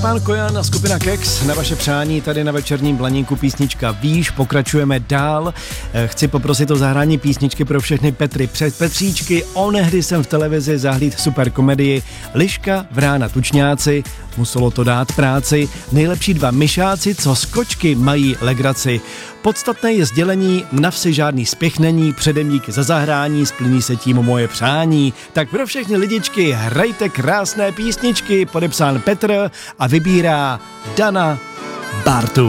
Pán Kojan a skupina Kex na vaše přání tady na večerním Blaníku písnička Víš, pokračujeme dál. Chci poprosit o zahrání písničky pro všechny Petry před Petříčky. Onehdy jsem v televizi zahlíd super komedii Liška, Vrána, Tučňáci, muselo to dát práci, nejlepší dva myšáci, co z kočky mají legraci. Podstatné je sdělení, na vsi žádný spěch není, předem díky za zahrání, splní se tím moje přání. Tak pro všechny lidičky hrajte krásné písničky, podepsán Petr a vybírá Dana Bartu.